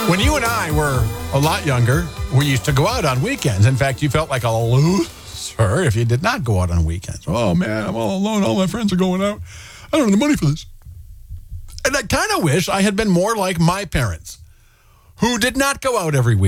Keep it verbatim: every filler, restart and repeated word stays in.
When you and I were a lot younger, we used to go out on weekends. In fact, you felt like a loser if you did not go out on weekends. Oh, man, I'm all alone. All my friends are going out. I don't have the money for this. And I kind of wish I had been more like my parents, who did not go out every week.